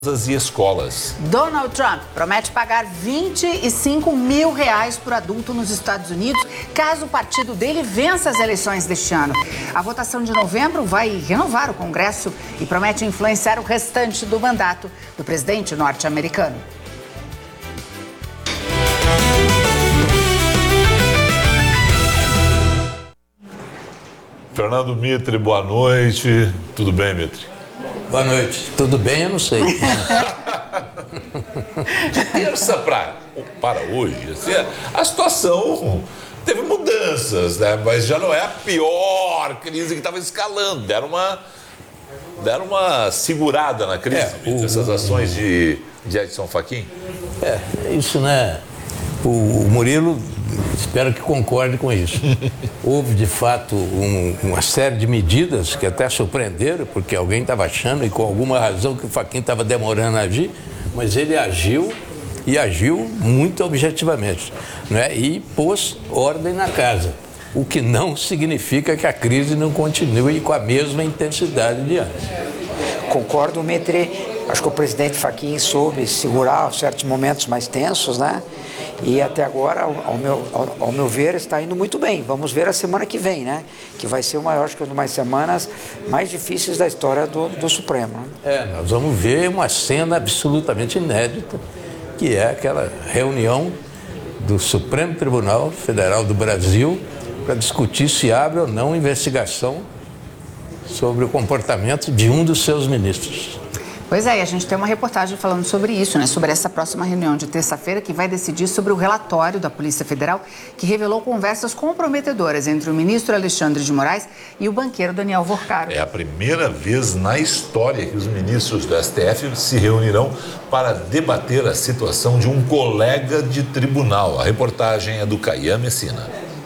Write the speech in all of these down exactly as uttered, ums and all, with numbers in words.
e escolas. Donald Trump promete pagar vinte e cinco mil reais por adulto nos Estados Unidos caso o partido dele vença as eleições deste ano. A votação de novembro vai renovar o Congresso e promete influenciar o restante do mandato do presidente norte-americano. Fernando Mitre, boa noite. Tudo bem, Mitre? Boa noite. Tudo bem? Eu não sei. De terça pra, para hoje, assim, a situação teve mudanças, né? Mas já não é a pior crise que estava escalando. Deram uma, deram uma segurada na crise, é, o, essas ações de, de Edson Fachin. É, isso, né? O, o Murilo, espero que concorde com isso. Houve, de fato, um, uma série de medidas que até surpreenderam, porque alguém estava achando, e com alguma razão, que o Fachin estava demorando a agir, mas ele agiu, e agiu muito objetivamente, né? E pôs ordem na casa, o que não significa que a crise não continue com a mesma intensidade de antes. Concordo, Mitre. Acho que o presidente Fachin soube segurar certos momentos mais tensos, né? E até agora, ao meu, ao, ao meu ver, está indo muito bem. Vamos ver a semana que vem, né? Que vai ser uma, acho que uma das semanas mais difíceis da história do, do Supremo. Né? É, nós vamos ver uma cena absolutamente inédita, que é aquela reunião do Supremo Tribunal Federal do Brasil para discutir se abre ou não investigação sobre o comportamento de um dos seus ministros. Pois é, e a gente tem uma reportagem falando sobre isso, né? Sobre essa próxima reunião de terça-feira, que vai decidir sobre o relatório da Polícia Federal, que revelou conversas comprometedoras entre o ministro Alexandre de Moraes e o banqueiro Daniel Vorcaro. É a primeira vez na história que os ministros do S T F se reunirão para debater a situação de um colega de tribunal. A reportagem é do Caian Messina.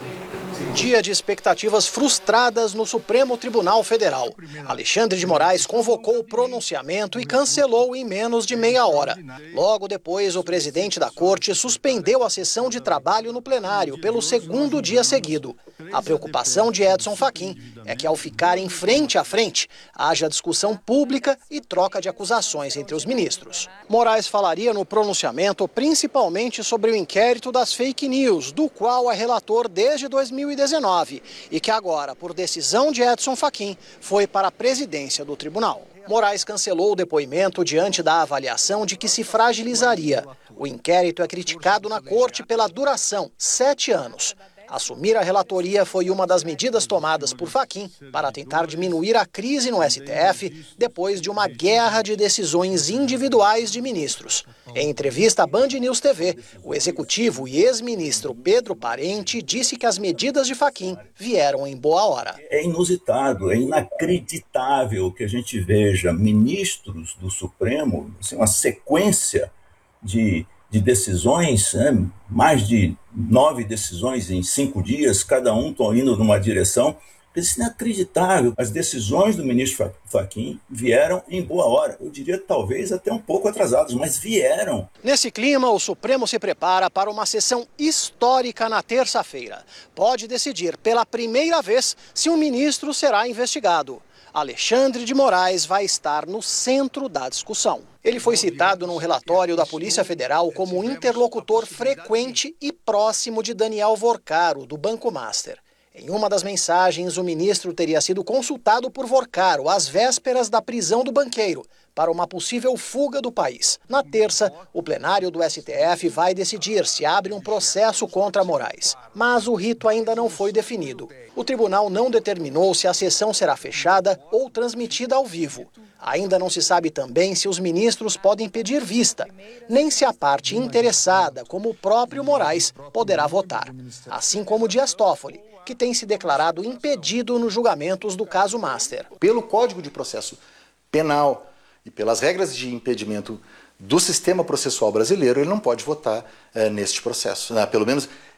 Dia de expectativas frustradas no Supremo Tribunal Federal. Alexandre de Moraes convocou o pronunciamento e cancelou em menos de meia hora. Logo depois, o presidente da corte suspendeu a sessão de trabalho no plenário pelo segundo dia seguido. A preocupação de Edson Fachin é que, ao ficarem frente a frente, haja discussão pública e troca de acusações entre os ministros. Moraes falaria no pronunciamento principalmente sobre o inquérito das fake news, do qual é relator desde dois mil e dezenove e que agora, por decisão de Edson Fachin, foi para a presidência do tribunal. Moraes cancelou o depoimento diante da avaliação de que se fragilizaria. O inquérito é criticado na corte pela duração, sete anos. Assumir a relatoria foi uma das medidas tomadas por Fachin para tentar diminuir a crise no S T F depois de uma guerra de decisões individuais de ministros. Em entrevista à Band News T V, o executivo e ex-ministro Pedro Parente disse que as medidas de Fachin vieram em boa hora. É inusitado, é inacreditável que a gente veja ministros do Supremo, assim, uma sequência de... de decisões, né? Mais de nove decisões em cinco dias, cada um está indo numa direção. Isso é inacreditável. As decisões do ministro Fachin vieram em boa hora. Eu diria talvez até um pouco atrasadas, mas vieram. Nesse clima, o Supremo se prepara para uma sessão histórica na terça-feira. Pode decidir pela primeira vez se um ministro será investigado. Alexandre de Moraes vai estar no centro da discussão. Ele foi citado num relatório da Polícia Federal como interlocutor frequente e próximo de Daniel Vorcaro, do Banco Master. Em uma das mensagens, o ministro teria sido consultado por Vorcaro às vésperas da prisão do banqueiro, para uma possível fuga do país. Na terça, o plenário do S T F vai decidir se abre um processo contra Moraes. Mas o rito ainda não foi definido. O tribunal não determinou se a sessão será fechada ou transmitida ao vivo. Ainda não se sabe também se os ministros podem pedir vista, nem se a parte interessada, como o próprio Moraes, poderá votar. Assim como Dias Toffoli, que tem se declarado impedido nos julgamentos do caso Master. Pelo Código de Processo Penal e pelas regras de impedimento do sistema processual brasileiro, ele não pode votar é, neste processo. Né? Pelo menos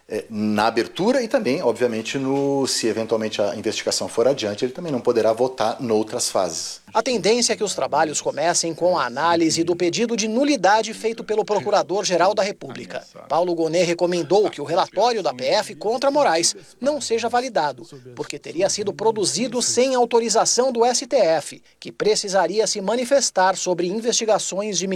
é, na abertura e também, obviamente, no, se eventualmente a investigação for adiante, ele também não poderá votar noutras fases. A tendência é que os trabalhos comecem com a análise do pedido de nulidade feito pelo Procurador-Geral da República. Paulo Gonet recomendou que o relatório da P F contra Moraes não seja validado, porque teria sido produzido sem autorização do S T F, que precisaria se manifestar sobre investigações de